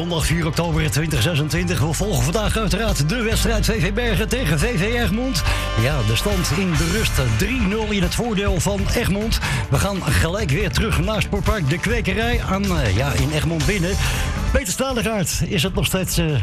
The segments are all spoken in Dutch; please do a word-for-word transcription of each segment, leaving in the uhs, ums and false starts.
Zondag vier oktober tweeduizend zesentwintig. We volgen vandaag uiteraard de wedstrijd V V Bergen tegen V V Egmond. Ja, de stand in de rust drie nul in het voordeel van Egmond. We gaan gelijk weer terug naar Sportpark De Kwekerij aan, uh, ja, in Egmond binnen. Peter Stadegaard, is het nog steeds... Uh,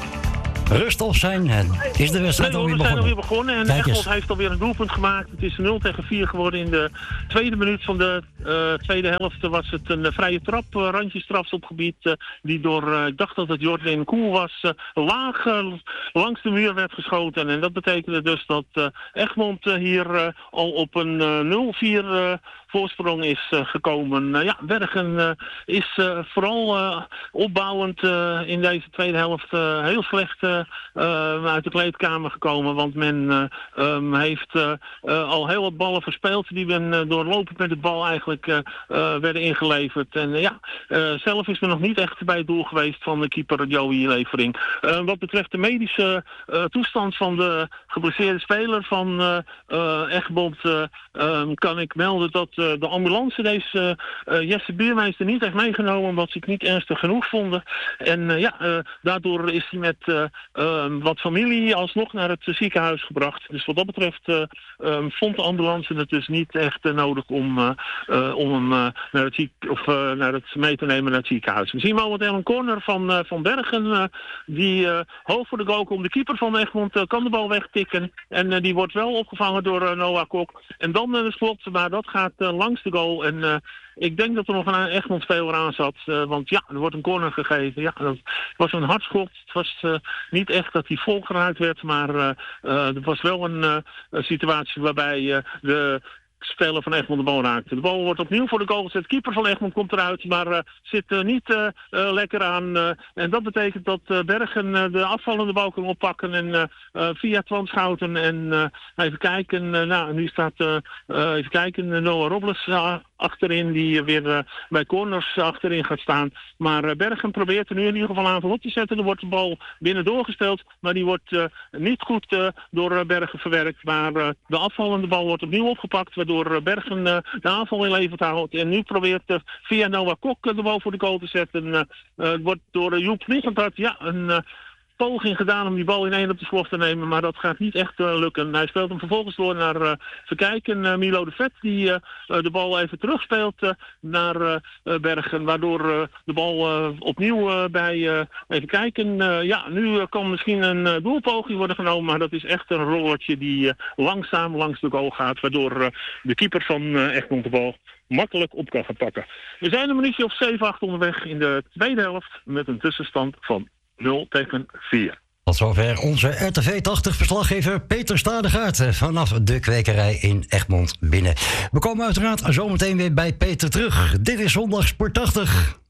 Rust of zijn, is de wedstrijd nee, alweer we zijn begonnen? alweer begonnen en Egmond heeft alweer een doelpunt gemaakt. Het is nul tegen vier geworden in de tweede minuut van de uh, tweede helft. Was het een uh, vrije trap, uh, randje strafschopgebied, uh, die door, uh, ik dacht dat het Jordan Koel was, uh, laag uh, langs de muur werd geschoten. En dat betekende dus dat uh, Egmond uh, hier uh, al op een uh, nul vier uh, voorsprong is uh, gekomen. Uh, ja, Bergen uh, is uh, vooral uh, opbouwend uh, in deze tweede helft uh, heel slecht uh, uh, uit de kleedkamer gekomen. Want men uh, um, heeft uh, uh, al heel wat ballen verspeeld die men uh, doorlopend met het bal eigenlijk uh, uh, werden ingeleverd. En uh, ja, uh, zelf is men nog niet echt bij het doel geweest van de keeper Joey Levering. Uh, wat betreft de medische uh, toestand van de geblesseerde speler van uh, uh, Egmond uh, um, kan ik melden dat uh, de ambulance deze uh, Jesse Buurmeester niet heeft meegenomen omdat ze het niet ernstig genoeg vonden. En uh, ja, uh, daardoor is hij met uh, uh, wat familie alsnog naar het uh, ziekenhuis gebracht. Dus wat dat betreft uh, um, vond de ambulance het dus niet echt uh, nodig om, uh, uh, om hem uh, naar, het ziek, of, uh, naar het mee te nemen naar het ziekenhuis. We zien momenteel een corner van, uh, van Bergen uh, die uh, hoog voor de goal komt. De keeper van Egmond uh, kan de bal wegtikken en uh, die wordt wel opgevangen door uh, Noah Kok. En dan uh, de slot, maar dat gaat uh, langs de goal en uh, ik denk dat er nog een Egmond-speler aan zat. Uh, want ja, er wordt een corner gegeven. Ja, dat was een hard schot. Het was uh, niet echt dat hij volgeraakt werd. Maar uh, uh, er was wel een, uh, een situatie waarbij uh, de speler van Egmond de bal raakte. De bal wordt opnieuw voor de goal gezet. Keeper van Egmond komt eruit, maar uh, zit uh, niet uh, uh, lekker aan. Uh, en dat betekent dat uh, Bergen uh, de afvallende bal kan oppakken. En uh, uh, via Twan Schouten. En uh, even kijken. Uh, nou, nu staat uh, uh, even kijken. Uh, Noah Robles uh, achterin. Die uh, weer uh, bij corners achterin gaat staan. Maar uh, Bergen probeert er nu in ieder geval aanval op te zetten. Er wordt de bal binnen doorgespeeld. Maar die wordt uh, niet goed uh, door uh, Bergen verwerkt. Maar uh, de afvallende bal wordt opnieuw opgepakt. Waardoor door Bergen uh, de aanval in leven houdt. En nu probeert uh, via Noah Kok uh, de bal voor de goal te zetten. Uh, uh, wordt door uh, Joep Nigenthart ja, een uh, poging gedaan om die bal in één op de slag te nemen. Maar dat gaat niet echt uh, lukken. Hij speelt hem vervolgens door naar uh, Verkijken. Uh, Milo de Vet die uh, uh, de bal even terugspeelt uh, naar uh, uh, Bergen. Waardoor uh, de bal uh, opnieuw uh, bij uh, even kijken. Uh, ja, nu uh, kan misschien een uh, doelpoging worden genomen. Maar dat is echt een rollertje die uh, langzaam langs de goal gaat. Waardoor uh, de keeper van uh, Egmond de bal makkelijk op kan gaan pakken. We zijn een minuutje of zeven acht onderweg in de tweede helft. Met een tussenstand van nul tegen vier. Tot zover onze R T V tachtig-verslaggever Peter Stadegaard vanaf de Kwekerij in Egmond binnen. We komen uiteraard zometeen weer bij Peter terug. Dit is Zondag Sport tachtig.